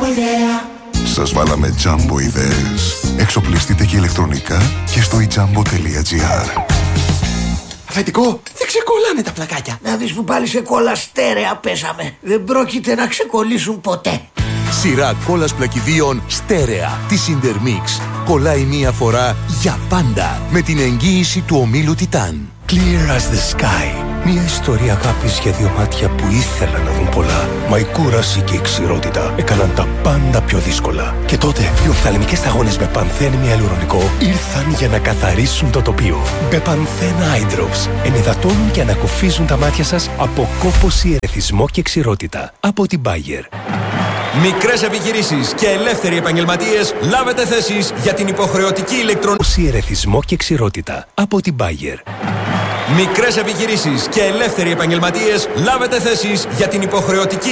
Jumbo Idea. Σας βάλαμε Jumbo ιδέες. Εξοπλιστείτε και ηλεκτρονικά και στο ijumbo.gr. Αφεντικό, δεν ξεκολλάνε τα πλακάκια. Να δεις που πάλι σε κόλλα στέρεα πέσαμε. Δεν πρόκειται να ξεκολλήσουν ποτέ. Σειρά κόλλας πλακιδίων στέρεα της Intermix. Κολλάει μία φορά για πάντα με την εγγύηση του ομίλου Titan. Clear as the sky. Μια ιστορία αγάπης για δύο μάτια που ήθελαν να δουν πολλά. Μα η κούραση και η ξηρότητα έκαναν τα πάντα πιο δύσκολα. Και τότε οι οφθαλμικές σταγόνες με πανθένη ιαλουρονικό ήρθαν για να καθαρίσουν το τοπίο. Μπεπανθένα Eye Drops ενυδατώνουν και ανακουφίζουν τα μάτια σας από κόπωση, ερεθισμό και ξηρότητα. Από την Bayer. Μικρές επιχειρήσεις και ελεύθεροι επαγγελματίες, λάβετε θέσεις για την υποχρεωτική ηλεκτρονική ερεθισμό και ξηρότητα. Από την Bayer. Μικρές επιχειρήσεις και ελεύθεροι επαγγελματίες, λάβετε θέσεις για την υποχρεωτική